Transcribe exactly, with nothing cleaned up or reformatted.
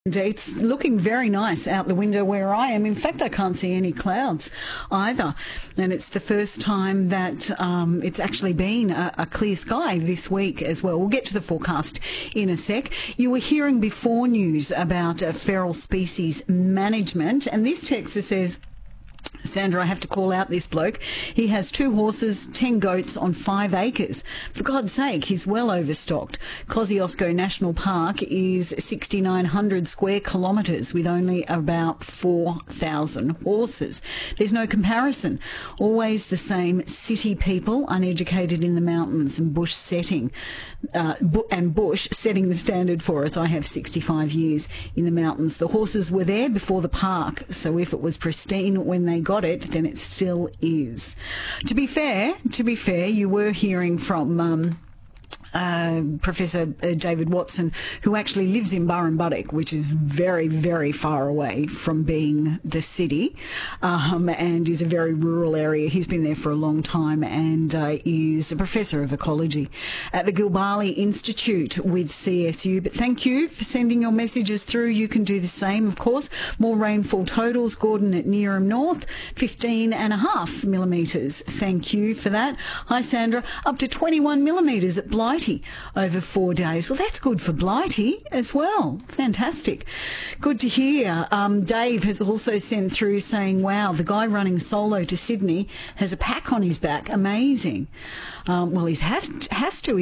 It's looking very nice out the window where I am. In fact, I can't see any clouds either. And it's the first time that um, it's actually been a, a clear sky this week as well. We'll get to the forecast in a sec. You were hearing before news about uh, feral species management, and this texter says, Sandra, I have to call out this bloke. He has two horses, ten goats on five acres. For God's sake, he's well overstocked. Kosciuszko National Park is six thousand nine hundred square kilometres with only about four thousand horses. There's no comparison. Always the same city people, uneducated in the mountains and bush setting, uh, bu- and bush setting the standard for us. I have sixty-five years in the mountains. The horses were there before the park, so if it was pristine when they got it, then it still is. To be fair, to be fair, you were hearing from um, uh, Professor David Watson, who actually lives in Burrumbuttock, which is very, very far away from being the city, um, and is a very rural area. He's been there for a long time and uh, is a professor of ecology at the Gilbali Institute with C S U. But thank you for sending your messages through. You can do the same, of course. More rainfall totals. Gordon at Nearham North, fifteen and a half millimetres. Thank you for that. Hi, Sandra. Up to twenty-one millimetres at Blighty over four days. Well, that's good for Blighty as well. Fantastic. Good to hear. Um, Dave has also sent through saying, wow, the guy running solo to Sydney has a pack on his back. Amazing. Um, well, he has, has to.